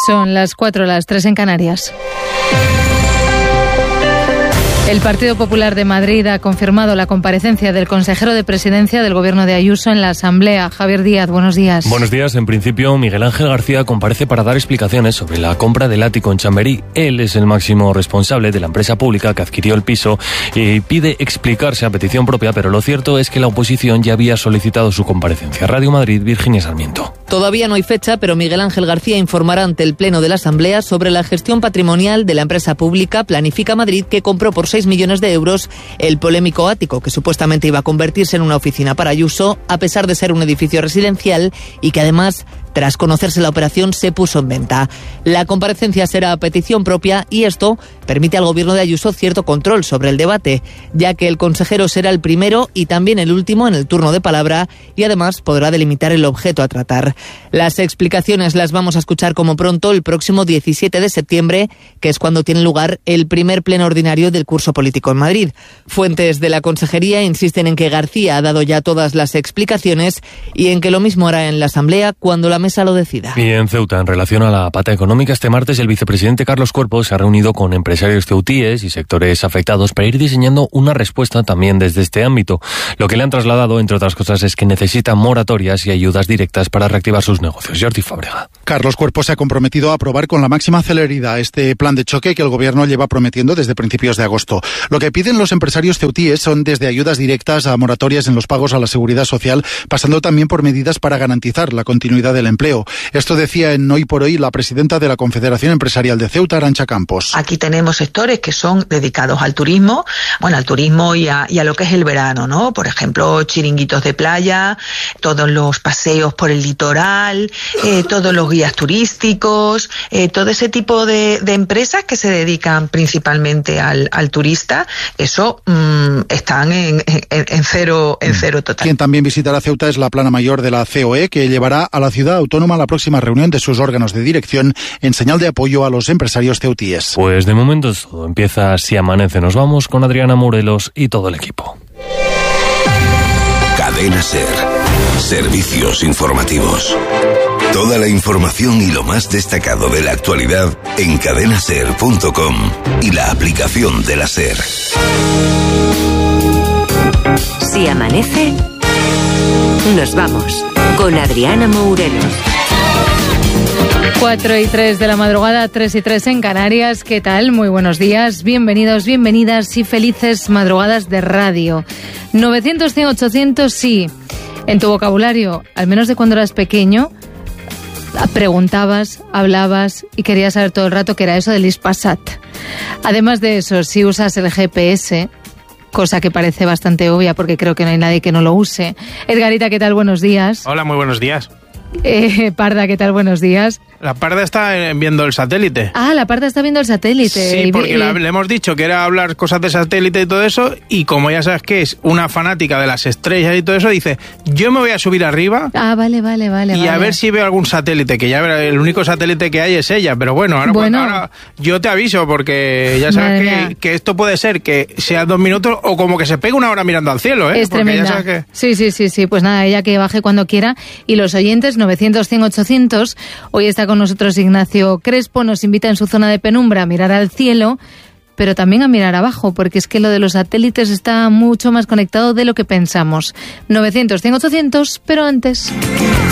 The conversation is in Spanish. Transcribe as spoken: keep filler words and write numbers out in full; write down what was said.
Son las cuatro, las tres en Canarias. El Partido Popular de Madrid ha confirmado la comparecencia del consejero de Presidencia del Gobierno de Ayuso en la Asamblea. Javier Díaz, buenos días. Buenos días. En principio, Miguel Ángel García comparece para dar explicaciones sobre la compra del ático en Chamberí. Él es el máximo responsable de la empresa pública que adquirió el piso y pide explicarse a petición propia, pero lo cierto es que la oposición ya había solicitado su comparecencia. Radio Madrid, Virginia Sarmiento. Todavía no hay fecha, pero Miguel Ángel García informará ante el Pleno de la Asamblea sobre la gestión patrimonial de la empresa pública Planifica Madrid, que compró por seis millones de euros el polémico ático, que supuestamente iba a convertirse en una oficina para Ayuso, a pesar de ser un edificio residencial y que además, tras conocerse la operación, se puso en venta. La comparecencia será a petición propia y esto permite al gobierno de Ayuso cierto control sobre el debate, ya que el consejero será el primero y también el último en el turno de palabra y además podrá delimitar el objeto a tratar. Las explicaciones las vamos a escuchar como pronto el próximo diecisiete de septiembre, que es cuando tiene lugar el primer pleno ordinario del curso político en Madrid. Fuentes de la consejería insisten en que García ha dado ya todas las explicaciones y en que lo mismo hará en la Asamblea cuando la mesa lo decida. Y en Ceuta, en relación a la pata económica, este martes el vicepresidente Carlos Cuerpo se ha reunido con empresarios ceutíes y sectores afectados para ir diseñando una respuesta también desde este ámbito. Lo que le han trasladado, entre otras cosas, es que necesitan moratorias y ayudas directas para reactivar sus negocios. Jordi Fábrega. Carlos Cuerpo se ha comprometido a aprobar con la máxima celeridad este plan de choque que el gobierno lleva prometiendo desde principios de agosto. Lo que piden los empresarios ceutíes son desde ayudas directas a moratorias en los pagos a la seguridad social, pasando también por medidas para garantizar la continuidad del empleo. Esto decía en Hoy por Hoy la presidenta de la Confederación Empresarial de Ceuta, Arantxa Campos. Aquí tenemos sectores que son dedicados al turismo, bueno, al turismo y a, y a lo que es el verano, ¿no? Por ejemplo, chiringuitos de playa, todos los paseos por el litoral, eh, todos los guías turísticos, eh, todo ese tipo de, de empresas que se dedican principalmente al, al turista, eso mmm, están en, en, en cero, en cero total. Quien también visitará Ceuta es la plana mayor de la C O E, que llevará a la ciudad autónoma la próxima reunión de sus órganos de dirección en señal de apoyo a los empresarios ceutíes. Pues de momento todo empieza Si Amanece. Nos vamos con Adriana Morelos y todo el equipo. Cadena SER. Servicios informativos. Toda la información y lo más destacado de la actualidad en cadena ser punto com y la aplicación de la SER. Si amanece, nos vamos con Adriana Morelos. cuatro y tres de la madrugada, tres y tres en Canarias. ¿Qué tal? Muy buenos días. Bienvenidos, bienvenidas y felices madrugadas de radio. novecientos, cien, ochocientos, sí. En tu vocabulario, al menos de cuando eras pequeño, preguntabas, hablabas y querías saber todo el rato qué era eso del Ispasat. Además de eso, si usas el G P S, cosa que parece bastante obvia porque creo que no hay nadie que no lo use. Edgarita, ¿qué tal? Buenos días. Hola, muy buenos días. Eh, Parda, ¿qué tal? Buenos días. La Parda está viendo el satélite. Ah, la Parda está viendo el satélite. Sí, porque le, le hemos dicho que era hablar cosas de satélite y todo eso, y como ya sabes que es una fanática de las estrellas y todo eso, dice, yo me voy a subir arriba. Ah, vale, vale, vale. Y vale. a ver si veo algún satélite, que ya el único satélite que hay es ella, pero bueno, ahora, bueno. Pues, ahora yo te aviso, porque ya sabes que, que esto puede ser que sea dos minutos o como que se pegue una hora mirando al cielo, ¿eh? Es porque tremenda. Ya sabes que... Sí, sí, sí, sí, pues nada, ella que baje cuando quiera. Y los oyentes, novecientos, cien, ochocientos, hoy está con nosotros Ignacio Crespo, nos invita en su zona de penumbra a mirar al cielo, pero también a mirar abajo, porque es que lo de los satélites está mucho más conectado de lo que pensamos. novecientos, cien, ochocientos, pero antes...